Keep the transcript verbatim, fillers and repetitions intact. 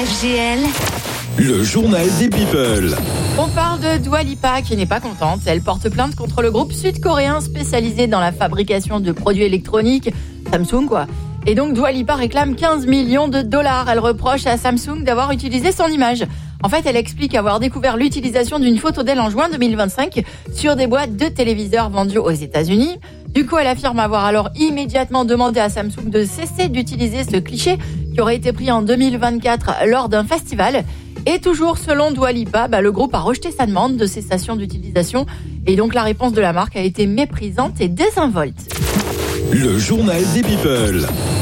F G L, le journal des people. On parle de Dua Lipa qui n'est pas contente. Elle porte plainte contre le groupe sud-coréen spécialisé dans la fabrication de produits électroniques, Samsung quoi. Et donc Dua Lipa réclame quinze millions de dollars. Elle reproche à Samsung d'avoir utilisé son image. En fait, elle explique avoir découvert l'utilisation d'une photo d'elle en juin deux mille vingt-cinq sur des boîtes de téléviseurs vendues aux États-Unis. Du coup, elle affirme avoir alors immédiatement demandé à Samsung de cesser d'utiliser ce cliché qui aurait été pris en deux mille vingt-quatre lors d'un festival. Et toujours selon Dua Lipa, bah, le groupe a rejeté sa demande de cessation d'utilisation. Et donc la réponse de la marque a été méprisante et désinvolte. Le journal des people.